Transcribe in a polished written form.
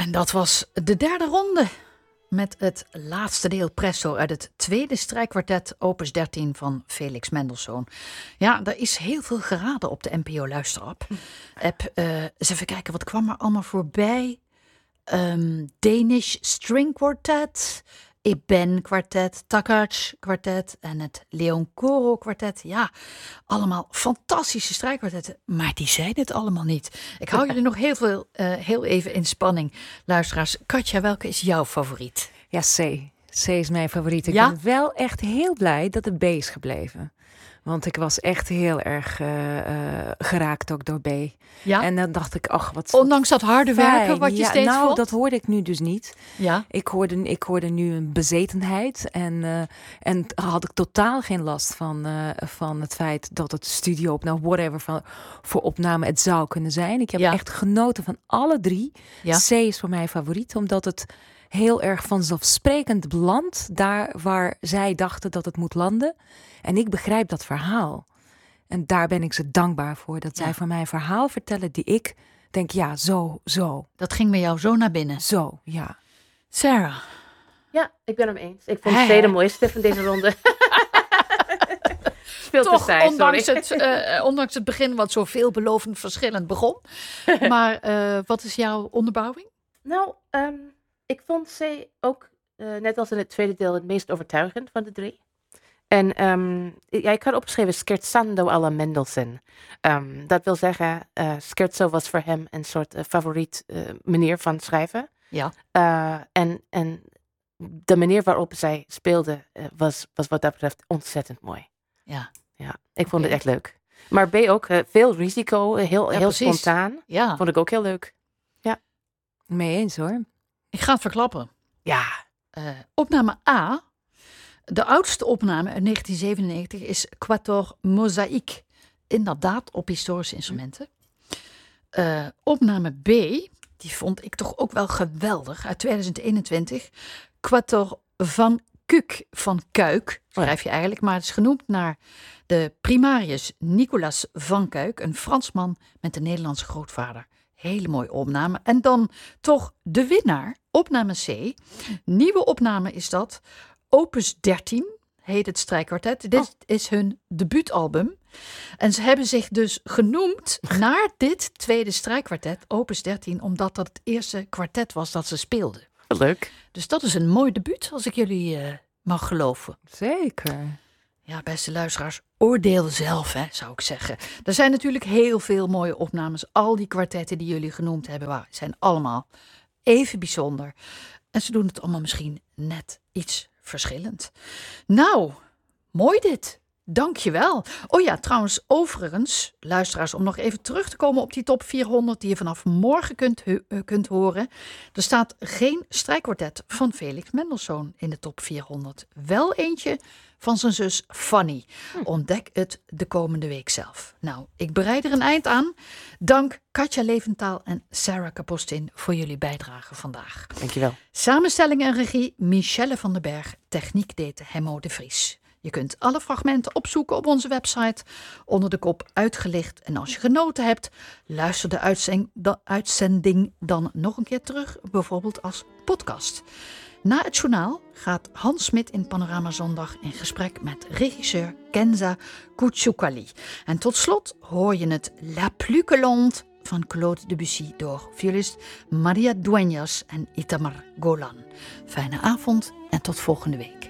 En dat was de derde ronde met het laatste deel Presto uit het tweede strijkkwartet opus 13 van Felix Mendelssohn. Ja, er is heel veel geraden op de NPO Luisterapp. Eens even kijken, wat kwam er allemaal voorbij? Danish String Quartet, Eben kwartet, Takacs kwartet en het Leon Coro kwartet. Ja, allemaal fantastische strijkkwartetten, maar die zeiden het allemaal niet. Ik hou jullie nog heel even in spanning, luisteraars. Katja, welke is jouw favoriet? Ja, C. C is mijn favoriet. Ik Ja? ben wel echt heel blij dat de B is gebleven. Want ik was echt heel erg geraakt ook door B. Ja? En dan dacht ik, ach, wat Ondanks dat harde werken fijn. wat je steeds vond? Dat hoorde ik nu dus niet. Ja? Ik hoorde nu een bezetenheid. En had ik totaal geen last van het feit dat het studio whatever voor opname het zou kunnen zijn. Ik heb echt genoten van alle drie. Ja? C is voor mij favoriet, omdat het heel erg vanzelfsprekend landt daar waar zij dachten dat het moet landen. En ik begrijp dat verhaal. En daar ben ik ze dankbaar voor. Dat zij voor mij een verhaal vertellen die ik denk, ja, zo. Dat ging bij jou zo naar binnen. Zo, ja. Sarah. Ja, ik ben het mee eens. Ik vond C de mooiste van deze ronde. Toch, ondanks het begin wat zo veelbelovend verschillend begon. Maar wat is jouw onderbouwing? Nou, ik vond C ook, net als in het tweede deel, het meest overtuigend van de drie. En ik had opgeschreven scherzando alla Mendelssohn. Dat wil zeggen, scherzo was voor hem een soort favoriet manier van schrijven. Ja. En de manier waarop zij speelde was wat dat betreft ontzettend mooi. Ja. Ja, ik vond het echt leuk. Maar B ook, veel risico, heel spontaan. Ja. Vond ik ook heel leuk. Ja. Mee eens hoor. Ik ga het verklappen. Ja. Opname A, de oudste opname uit 1997, is Quatuor Mosaïque. Inderdaad, op historische instrumenten. Opname B, die vond ik toch ook wel geweldig, uit 2021. Quatuor van Kuck, van Kuik, schrijf je eigenlijk. Maar het is genoemd naar de primarius Nicolas van Kuik, een Fransman met een Nederlandse grootvader. Hele mooie opname. En dan toch de winnaar, opname C. Nieuwe opname is dat. Opus 13 heet het strijkkwartet. Dit is hun debuutalbum. En ze hebben zich dus genoemd naar dit tweede strijkkwartet, Opus 13, omdat dat het eerste kwartet was dat ze speelden. Leuk. Dus dat is een mooi debuut, als ik jullie mag geloven. Zeker. Ja, beste luisteraars, oordeel zelf, zou ik zeggen. Er zijn natuurlijk heel veel mooie opnames. Al die kwartetten die jullie genoemd hebben, zijn allemaal even bijzonder. En ze doen het allemaal misschien net iets verschillend. Nou, mooi dit. Dank je wel. Oh ja, trouwens, overigens, luisteraars, om nog even terug te komen op die top 400 die je vanaf morgen kunt horen. Er staat geen strijkkwartet van Felix Mendelssohn in de top 400. Wel eentje van zijn zus Fanny. Ontdek het de komende week zelf. Nou, ik bereid er een eind aan. Dank Katja Leventaal en Sarah Kapostin voor jullie bijdrage vandaag. Dankjewel. Samenstelling en regie Michelle van den Berg. Techniek deed Hemmo de Vries. Je kunt alle fragmenten opzoeken op onze website onder de kop Uitgelicht. En als je genoten hebt, luister de uitzending dan nog een keer terug, bijvoorbeeld als podcast. Na het journaal gaat Hans Smit in Panorama Zondag in gesprek met regisseur Kenza Kouchoukali. En tot slot hoor je het La Plus que Lente van Claude Debussy door violist Maria Dueñas en Itamar Golan. Fijne avond en tot volgende week.